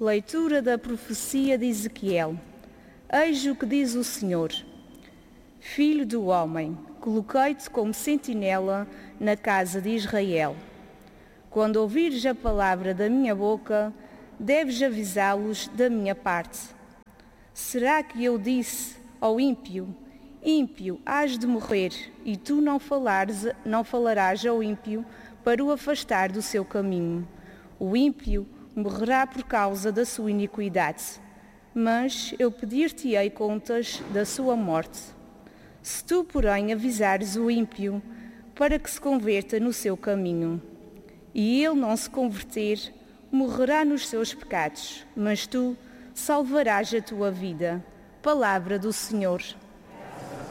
Leitura da profecia de Ezequiel. Eis o que diz o Senhor: Filho do homem, coloquei-te como sentinela na casa de Israel. Quando ouvires a palavra da minha boca, deves avisá-los da minha parte. Será que eu disse ao ímpio: Ímpio, hás de morrer, e tu não falarás ao ímpio para o afastar do seu caminho? O ímpio morrerá por causa da sua iniquidade, mas eu pedir-te-ei contas da sua morte. Se tu, porém, avisares o ímpio para que se converta no seu caminho, e ele não se converter, morrerá nos seus pecados, mas tu salvarás a tua vida. Palavra do Senhor.